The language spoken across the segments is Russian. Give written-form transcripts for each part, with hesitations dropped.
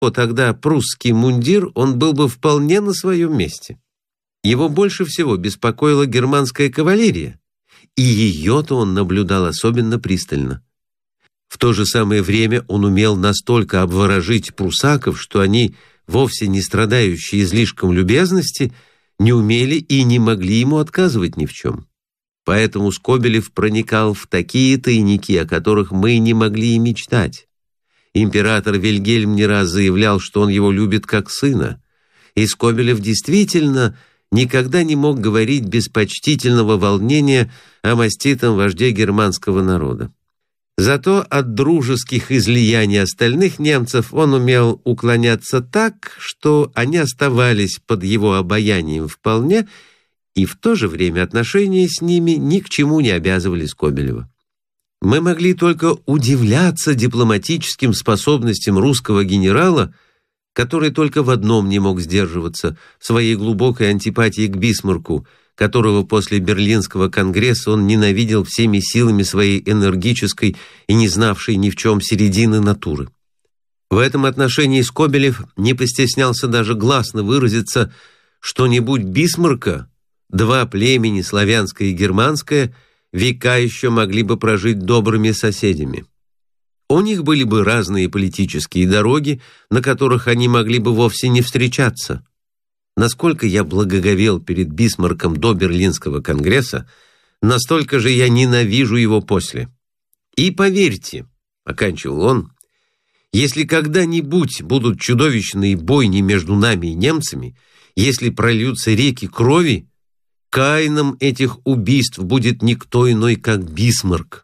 тогда прусский мундир, он был бы вполне на своем месте. Его больше всего беспокоила германская кавалерия, и ее-то он наблюдал особенно пристально. В то же самое время он умел настолько обворожить прусаков, что они, вовсе не страдающие излишком любезности, не умели и не могли ему отказывать ни в чем. Поэтому Скобелев проникал в такие тайники, о которых мы не могли и мечтать. Император Вильгельм не раз заявлял, что он его любит как сына, и Скобелев действительно никогда не мог говорить без почтительного волнения о маститом вожде германского народа. Зато от дружеских излияний остальных немцев он умел уклоняться так, что они оставались под его обаянием вполне, и в то же время отношения с ними ни к чему не обязывали Скобелева. Мы могли только удивляться дипломатическим способностям русского генерала, который только в одном не мог сдерживаться – в своей глубокой антипатии к Бисмарку, которого после Берлинского конгресса он ненавидел всеми силами своей энергической и не знавшей ни в чем середины натуры. В этом отношении Скобелев не постеснялся даже гласно выразиться, что не будь Бисмарка, два племени, славянское и германское, века еще могли бы прожить добрыми соседями. У них были бы разные политические дороги, на которых они могли бы вовсе не встречаться. Насколько я благоговел перед Бисмарком до Берлинского конгресса, настолько же я ненавижу его после. И поверьте, оканчивал он, если когда-нибудь будут чудовищные бойни между нами и немцами, если прольются реки крови, каином этих убийств будет никто иной, как Бисмарк.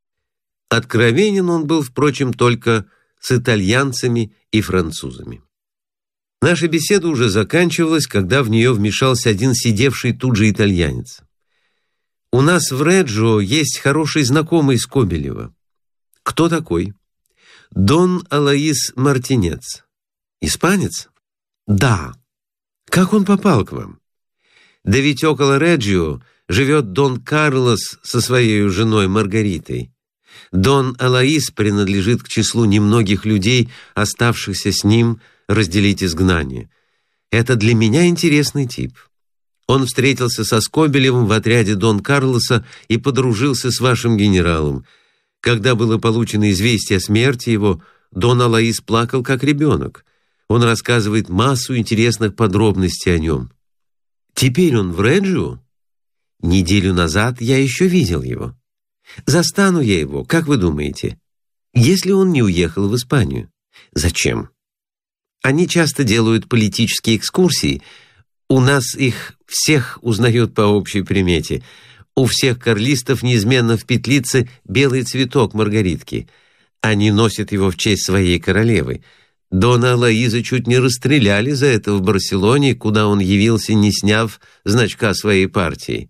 Откровенен он был, впрочем, только с итальянцами и французами. Наша беседа уже заканчивалась, когда в нее вмешался один сидевший тут же итальянец. «У нас в Реджио есть хороший знакомый Скобелева». «Кто такой?» «Дон Алоис Мартинец». «Испанец?» «Да». «Как он попал к вам?» «Да ведь около Реджио живет Дон Карлос со своей женой Маргаритой. Дон Алоис принадлежит к числу немногих людей, оставшихся с ним разделить изгнание. Это для меня интересный тип. Он встретился со Скобелевым в отряде Дон Карлоса и подружился с вашим генералом. Когда было получено известие о смерти его, Дон Алоис плакал как ребенок. Он рассказывает массу интересных подробностей о нем. Теперь он в Реджио? Неделю назад я еще видел его. Застану я его, как вы думаете? Если он не уехал в Испанию. Зачем? Они часто делают политические экскурсии. У нас их всех узнают по общей примете. У всех карлистов неизменно в петлице белый цветок маргаритки. Они носят его в честь своей королевы. Дона Алоиза чуть не расстреляли за это в Барселоне, куда он явился, не сняв значка своей партии.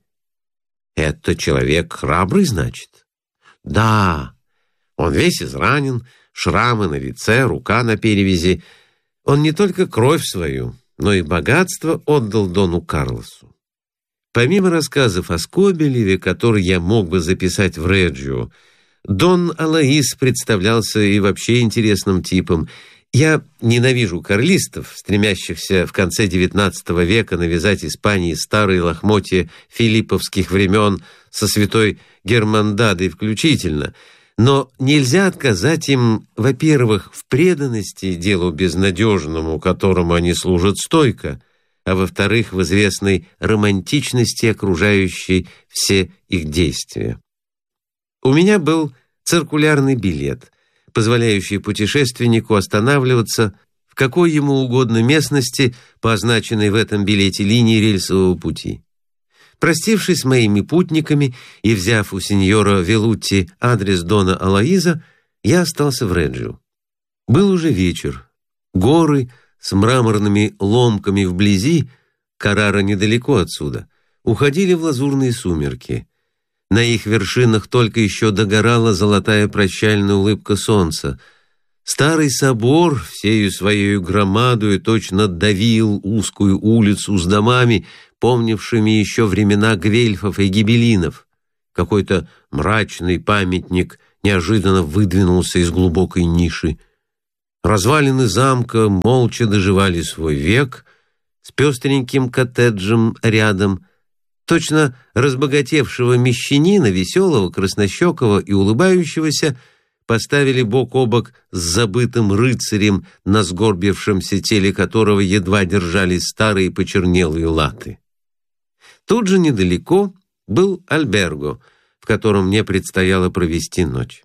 Это человек храбрый, значит? Да. Он весь изранен, шрамы на лице, рука на перевязи. Он не только кровь свою, но и богатство отдал Дону Карлосу. Помимо рассказов о Скобелеве, которые я мог бы записать в Реджио, Дон Алоис представлялся и вообще интересным типом. Я ненавижу карлистов, стремящихся в конце XIX века навязать Испании старые лохмотья филипповских времен со святой Германдадой включительно, но нельзя отказать им, во-первых, в преданности делу безнадежному, которому они служат стойко, а во-вторых, в известной романтичности, окружающей все их действия. У меня был циркулярный билет, позволяющий путешественнику останавливаться в какой ему угодно местности по означенной в этом билете линии рельсового пути. Простившись с моими путниками и взяв у сеньора Велутти адрес Дона Алоиза, я остался в Реджио. Был уже вечер. Горы с мраморными ломками вблизи, Каррара недалеко отсюда, уходили в лазурные сумерки. На их вершинах только еще догорала золотая прощальная улыбка солнца. Старый собор всею своей громадою точно давил узкую улицу с домами, помнившими еще времена гвельфов и гибеллинов. Какой-то мрачный памятник неожиданно выдвинулся из глубокой ниши. Развалины замка молча доживали свой век с пестреньким коттеджем рядом, точно разбогатевшего мещанина, веселого, краснощекого и улыбающегося, поставили бок о бок с забытым рыцарем, на сгорбившемся теле которого едва держались старые почернелые латы. Тут же недалеко был альберго, в котором мне предстояло провести ночь.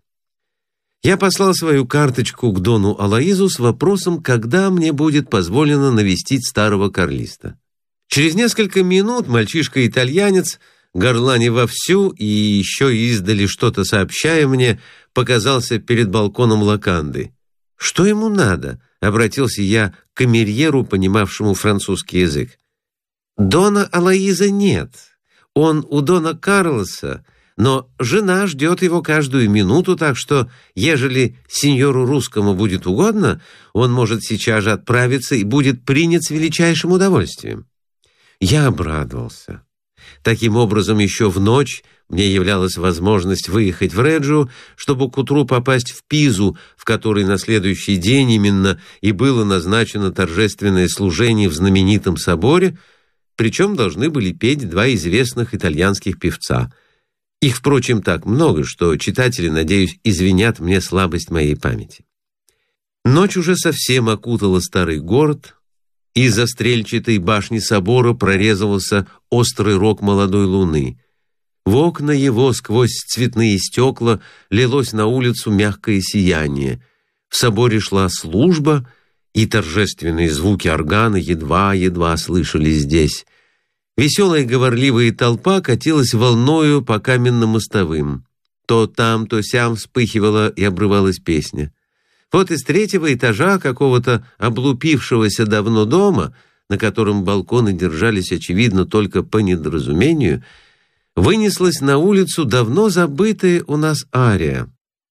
Я послал свою карточку к дону Алоизу с вопросом, когда мне будет позволено навестить старого карлиста. Через несколько минут мальчишка-итальянец, горланя вовсю и еще издали что-то сообщая мне, показался перед балконом локанды. «Что ему надо?» — обратился я к камерьеру, понимавшему французский язык. «Дона Алоиза нет. Он у дона Карлоса, но жена ждет его каждую минуту, так что, ежели сеньору русскому будет угодно, он может сейчас же отправиться и будет принят с величайшим удовольствием». Я обрадовался. Таким образом, еще в ночь мне являлась возможность выехать в Реджио, чтобы к утру попасть в Пизу, в которой на следующий день именно и было назначено торжественное служение в знаменитом соборе, причем должны были петь два известных итальянских певца. Их, впрочем, так много, что читатели, надеюсь, извинят мне слабость моей памяти. Ночь уже совсем окутала старый город. Из-за стрельчатой башни собора прорезывался острый рог молодой луны. В окна его сквозь цветные стекла лилось на улицу мягкое сияние. В соборе шла служба, и торжественные звуки органа едва-едва слышались здесь. Веселая говорливая толпа катилась волною по каменным мостовым. То там, то сям вспыхивала и обрывалась песня. Вот из третьего этажа какого-то облупившегося давно дома, на котором балконы держались, очевидно, только по недоразумению, вынеслась на улицу давно забытая у нас ария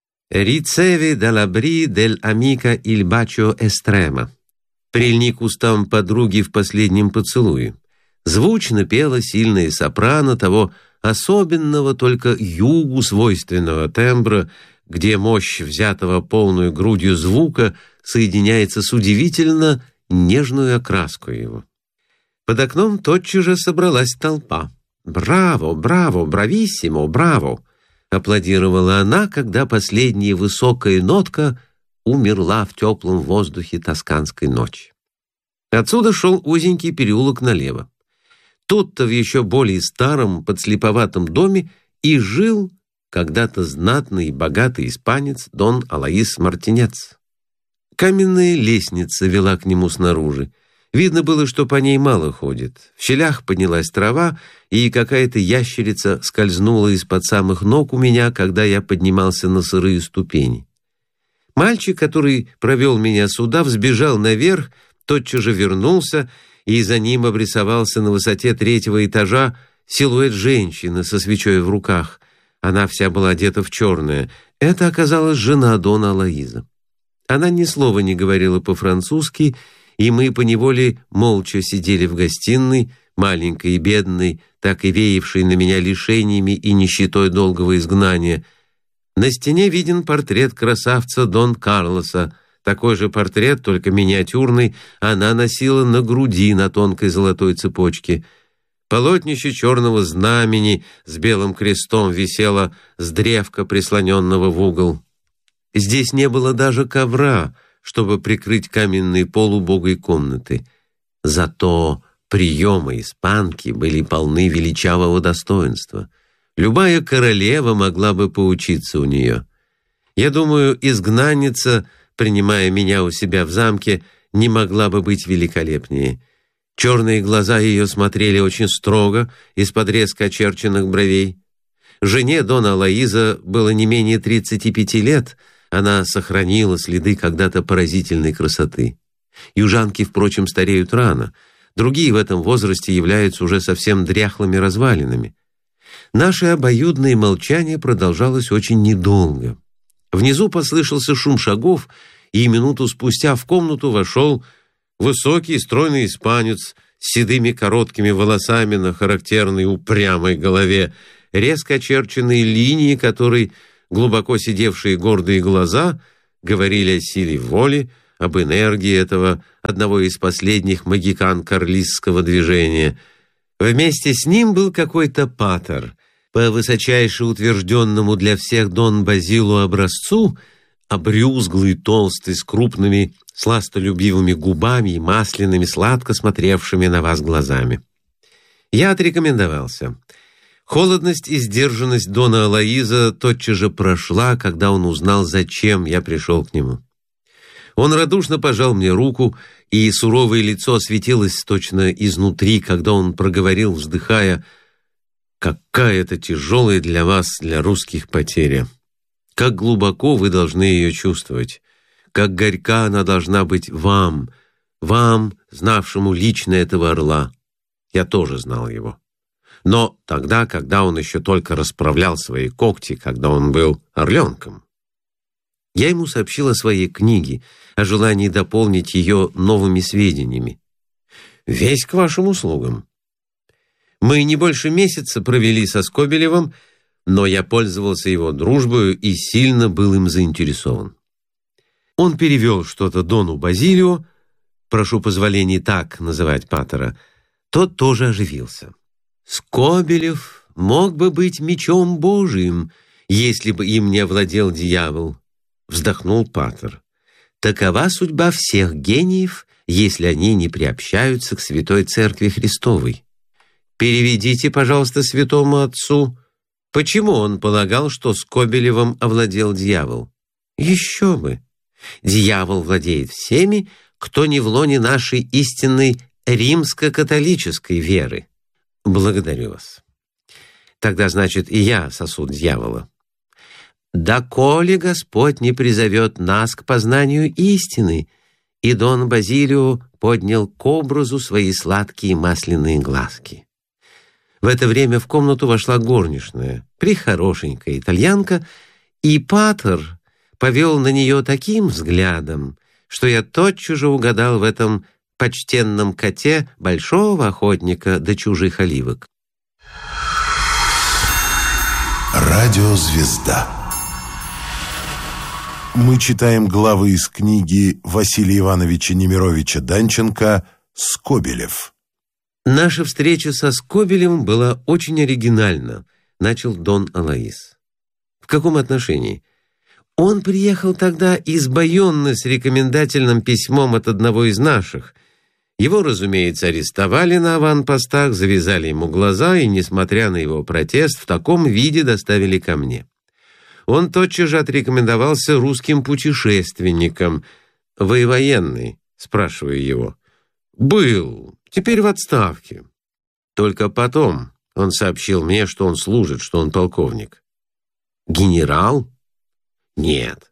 «Ricevi dall'abri dell'amica il bacio estremo». «Прильни к устам подруги в последнем поцелуе». Звучно пела сильная сопрано того особенного только югу свойственного тембра, где мощь взятого полную грудью звука соединяется с удивительно нежную окраской его. Под окном тотчас же собралась толпа. «Браво, браво, брависсимо, браво!» — аплодировала она, когда последняя высокая нотка умерла в теплом воздухе тосканской ночи. Отсюда шел узенький переулок налево. Тут-то в еще более старом подслеповатом доме и жил когда-то знатный и богатый испанец Дон Алоиз Мартинец. Каменная лестница вела к нему снаружи. Видно было, что по ней мало ходит. В щелях поднялась трава, и какая-то ящерица скользнула из-под самых ног у меня, когда я поднимался на сырые ступени. Мальчик, который провел меня сюда, взбежал наверх, тотчас же вернулся, и за ним обрисовался на высоте третьего этажа силуэт женщины со свечой в руках. Она вся была одета в черное. Это оказалась жена Дона Алоиза. Она ни слова не говорила по-французски, и мы поневоле молча сидели в гостиной, маленькой и бедной, так и веявшей на меня лишениями и нищетой долгого изгнания. На стене виден портрет красавца Дон Карлоса. Такой же портрет, только миниатюрный, она носила на груди на тонкой золотой цепочке. Полотнище черного знамени с белым крестом висело с древка, прислоненного в угол. Здесь не было даже ковра, чтобы прикрыть каменный пол убогой комнаты. Зато приемы испанки были полны величавого достоинства. Любая королева могла бы поучиться у нее. Я думаю, изгнанница, принимая меня у себя в замке, не могла бы быть великолепнее. Черные глаза ее смотрели очень строго из-под резко очерченных бровей. Жене Дона Алоиза было не менее 35 лет, она сохранила следы когда-то поразительной красоты. Южанки, впрочем, стареют рано, другие в этом возрасте являются уже совсем дряхлыми развалинами. Наше обоюдное молчание продолжалось очень недолго. Внизу послышался шум шагов, и минуту спустя в комнату вошел высокий стройный испанец с седыми короткими волосами на характерной упрямой голове, резко очерченные линии которой, глубоко сидевшие гордые глаза, говорили о силе воли, об энергии этого одного из последних могикан карлистского движения. Вместе с ним был какой-то патер, по высочайше утвержденному для всех Дон Базилу образцу, обрюзглый, толстый, с крупными сластолюбивыми губами и масляными, сладко смотревшими на вас глазами. Я отрекомендовался. Холодность и сдержанность Дона Алоиза тотчас же прошла, когда он узнал, зачем я пришел к нему. Он радушно пожал мне руку, и суровое лицо осветилось точно изнутри, когда он проговорил, вздыхая: «Какая это тяжелая для вас, для русских, потеря! Как глубоко вы должны ее чувствовать! Как горька она должна быть вам, знавшему лично этого орла! Я тоже знал его. Но тогда, когда он еще только расправлял свои когти, когда он был орленком». Я ему сообщил о своей книге, о желании дополнить ее новыми сведениями. «Весь к вашим услугам». Мы не больше месяца провели со Скобелевым, но я пользовался его дружбою и сильно был им заинтересован. Он перевел что-то Дону Базилио, прошу позволения так называть патера, тот тоже оживился. «Скобелев мог бы быть мечом Божиим, если бы им не овладел дьявол», — вздохнул патер. «Такова судьба всех гениев, если они не приобщаются к Святой Церкви Христовой. Переведите, пожалуйста, святому отцу, почему он полагал, что Скобелевым овладел дьявол? Еще бы! Дьявол владеет всеми, кто не в лоне нашей истинной римско-католической веры». «Благодарю вас. Тогда, значит, и я сосуд дьявола». «Доколе Господь не призовет нас к познанию истины», и Дон Базилио поднял к образу свои сладкие масляные глазки. В это время в комнату вошла горничная, прехорошенькая итальянка, и патер повел на нее таким взглядом, что я тотчас же угадал в этом почтенном коте большого охотника до чужих оливок. Радиозвезда. Мы читаем главы из книги Василия Ивановича Немировича Данченко «Скобелев». «Наша встреча со Скобелевым была очень оригинальна», — начал Дон Алоиз. «В каком отношении? Он приехал тогда из Байонны с рекомендательным письмом от одного из наших. Его, разумеется, арестовали на аванпостах, завязали ему глаза и, несмотря на его протест, в таком виде доставили ко мне. Он тотчас же отрекомендовался русским путешественникам. «Вы военный?» — спрашиваю его. «Был. Теперь в отставке». Только потом он сообщил мне, что он служит, что он полковник. «Генерал?» «Нет.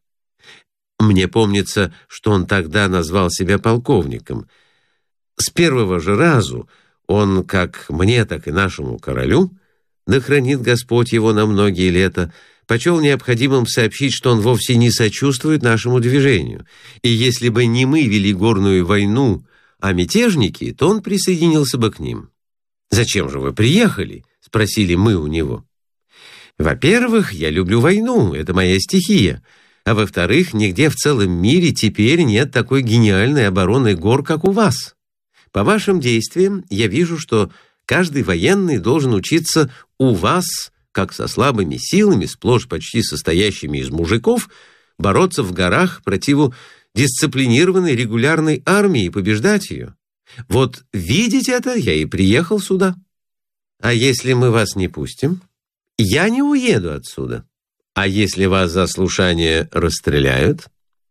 Мне помнится, что он тогда назвал себя полковником. С первого же разу он, как мне, так и нашему королю, да хранит Господь его на многие лета, почел необходимым сообщить, что он вовсе не сочувствует нашему движению, и если бы не мы вели горную войну, а мятежники, то он присоединился бы к ним. «Зачем же вы приехали?» — спросили мы у него. «Во-первых, я люблю войну, это моя стихия, а во-вторых, нигде в целом мире теперь нет такой гениальной обороны гор, как у вас. По вашим действиям я вижу, что каждый военный должен учиться у вас, как со слабыми силами, сплошь почти состоящими из мужиков, бороться в горах противу дисциплинированной регулярной армии и побеждать ее. Вот видеть это, я и приехал сюда. А если мы вас не пустим, я не уеду отсюда. А если вас за слушание расстреляют,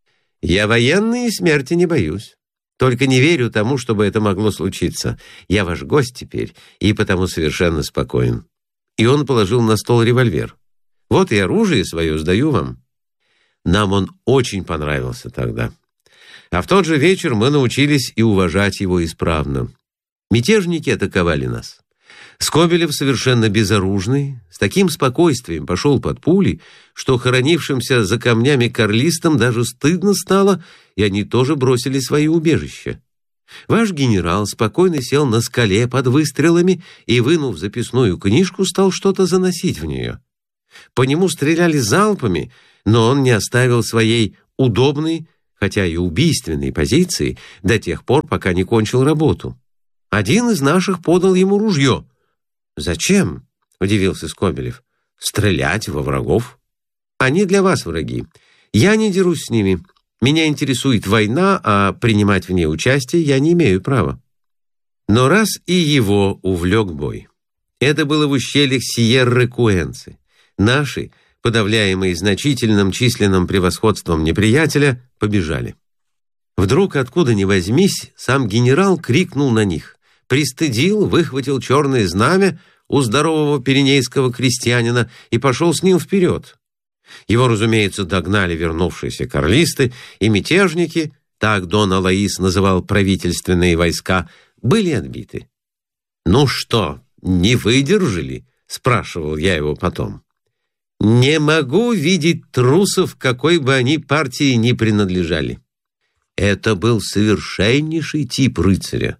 я военный и смерти не боюсь. Только не верю тому, чтобы это могло случиться. Я ваш гость теперь, и потому совершенно спокоен». И он положил на стол револьвер. «Вот и оружие свое сдаю вам». Нам он очень понравился тогда. А в тот же вечер мы научились и уважать его исправно. Мятежники атаковали нас. Скобелев, совершенно безоружный, с таким спокойствием пошел под пули, что хоронившимся за камнями карлистам даже стыдно стало, и они тоже бросили свои убежища. Ваш генерал спокойно сел на скале под выстрелами и, вынув записную книжку, стал что-то заносить в нее. По нему стреляли залпами, но он не оставил своей удобной, хотя и убийственной позиции, до тех пор, пока не кончил работу. Один из наших подал ему ружье. «Зачем?» — удивился Скобелев. «Стрелять во врагов. Они для вас враги. Я не дерусь с ними. Меня интересует война, а принимать в ней участие я не имею права». Но раз и его увлек бой. Это было в ущельях Сьерры-Куэнцы. Наши, подавляемые значительным численным превосходством неприятеля, побежали. Вдруг, откуда ни возьмись, сам генерал крикнул на них, пристыдил, выхватил черное знамя у здорового пиренейского крестьянина и пошел с ним вперед. Его, разумеется, догнали вернувшиеся карлисты, и мятежники, так Дон Алоис называл правительственные войска, были отбиты. «Ну что, не выдержали?» — спрашивал я его потом. «Не могу видеть трусов, какой бы они партии ни принадлежали». Это был совершеннейший тип рыцаря.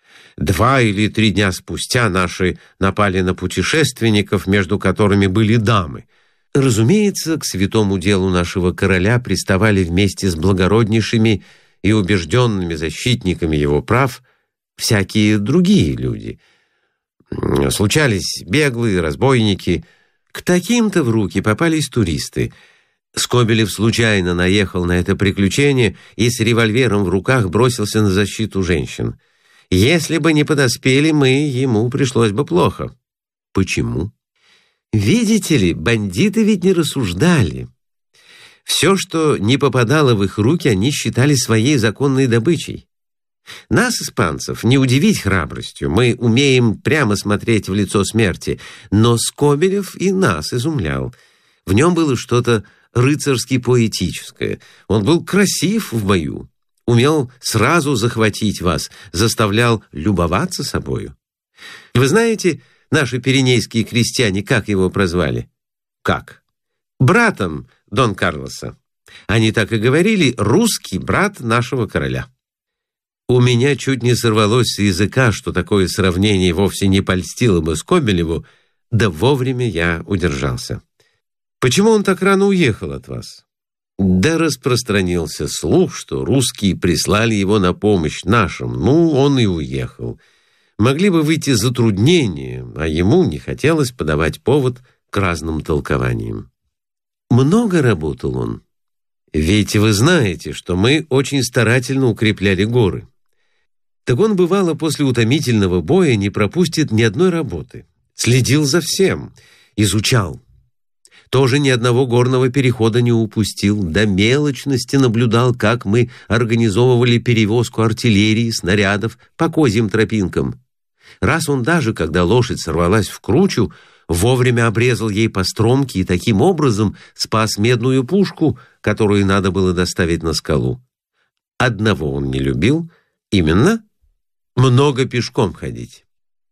2 или 3 дня спустя наши напали на путешественников, между которыми были дамы. Разумеется, к святому делу нашего короля приставали вместе с благороднейшими и убежденными защитниками его прав всякие другие люди. Случались беглые, разбойники. К таким-то в руки попались туристы. Скобелев случайно наехал на это приключение и с револьвером в руках бросился на защиту женщин. Если бы не подоспели мы, ему пришлось бы плохо. Почему? Видите ли, бандиты ведь не рассуждали. Все, что не попадало в их руки, они считали своей законной добычей. Нас, испанцев, не удивить храбростью. Мы умеем прямо смотреть в лицо смерти. Но Скобелев и нас изумлял. В нем было что-то рыцарски-поэтическое. Он был красив в бою. Умел сразу захватить вас, заставлял любоваться собою. Вы знаете, наши пиренейские крестьяне, как его прозвали? Как? Братом Дон Карлоса. Они так и говорили: русский брат нашего короля. У меня чуть не сорвалось с языка, что такое сравнение вовсе не польстило бы Скобелеву, да вовремя я удержался. Почему он так рано уехал от вас? Да распространился слух, что русские прислали его на помощь нашим. Ну, он и уехал. Могли бы выйти затруднения, а ему не хотелось подавать повод к разным толкованиям. Много работал он. Ведь вы знаете, что мы очень старательно укрепляли горы. Так он, бывало, после утомительного боя не пропустит ни одной работы. Следил за всем, изучал. Тоже ни одного горного перехода не упустил, до мелочности наблюдал, как мы организовывали перевозку артиллерии, снарядов по козьим тропинкам. Раз он даже, когда лошадь сорвалась в кручу, вовремя обрезал ей постромки и таким образом спас медную пушку, которую надо было доставить на скалу. Одного он не любил, именно много пешком ходить.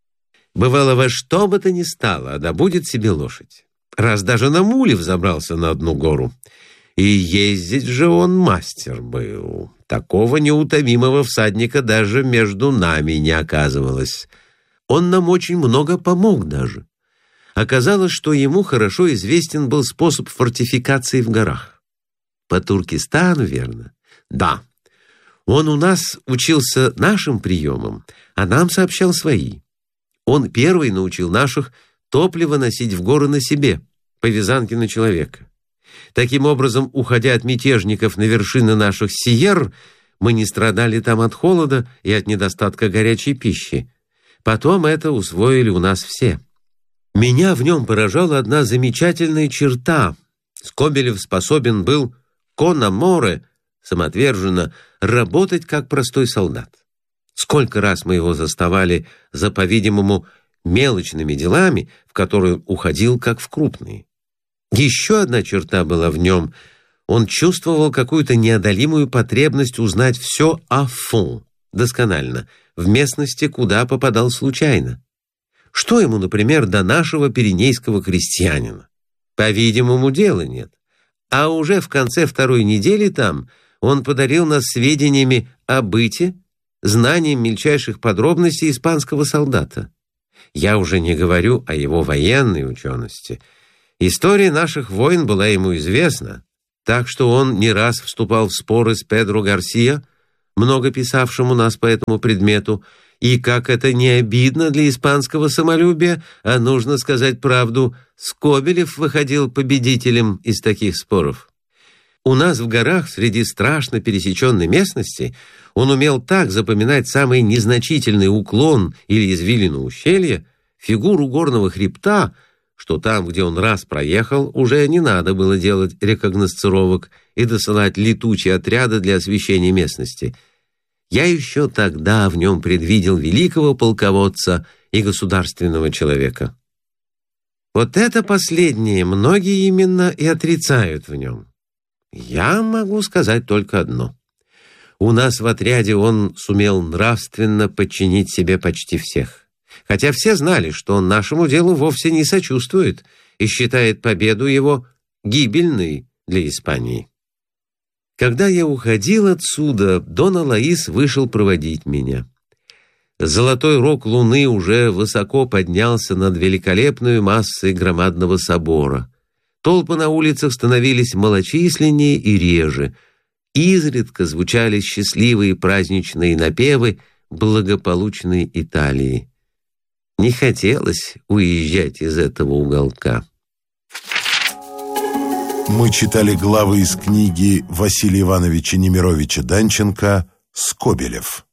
Бывало, во что бы то ни стало, да будет себе лошадь. Раз даже на муле взобрался на одну гору. И ездить же он мастер был. Такого неутомимого всадника даже между нами не оказывалось. Он нам очень много помог даже. Оказалось, что ему хорошо известен был способ фортификации в горах. По Туркестану, верно? Да. Он у нас учился нашим приемам, а нам сообщал свои. Он первый научил наших топливо носить в горы на себе, по вязанке на человека. Таким образом, уходя от мятежников на вершины наших Сьерр, мы не страдали там от холода и от недостатка горячей пищи. Потом это усвоили у нас все. Меня в нем поражала одна замечательная черта. Скобелев способен был con amore, самоотверженно, работать как простой солдат. Сколько раз мы его заставали за, по-видимому, мелочными делами, в которые уходил как в крупные. Еще одна черта была в нем. Он чувствовал какую-то неодолимую потребность узнать все à fond, досконально, в местности, куда попадал случайно. Что ему, например, до нашего пиренейского крестьянина? По-видимому, дела нет. А уже в конце второй недели там он подарил нас сведениями о быте, знанием мельчайших подробностей испанского солдата. Я уже не говорю о его военной учености. История наших войн была ему известна. Так что он не раз вступал в споры с Педро Гарсия, много писавшим у нас по этому предмету, и, как это не обидно для испанского самолюбия, а нужно сказать правду, Скобелев выходил победителем из таких споров. У нас в горах, среди страшно пересеченной местности, он умел так запоминать самый незначительный уклон или извилину ущелья, фигуру горного хребта, что там, где он раз проехал, уже не надо было делать рекогносцировок и досылать летучие отряды для освещения местности. Я еще тогда в нем предвидел великого полководца и государственного человека. Вот это последнее многие именно и отрицают в нем. Я могу сказать только одно. У нас в отряде он сумел нравственно подчинить себе почти всех. Хотя все знали, что он нашему делу вовсе не сочувствует и считает победу его гибельной для Испании. Когда я уходил отсюда, Дон Алоис вышел проводить меня. Золотой рог луны уже высоко поднялся над великолепной массой громадного собора. Толпы на улицах становились малочисленнее и реже. Изредка звучали счастливые праздничные напевы благополучной Италии. Не хотелось уезжать из этого уголка. Мы читали главы из книги Василия Ивановича Немировича Данченко «Скобелев».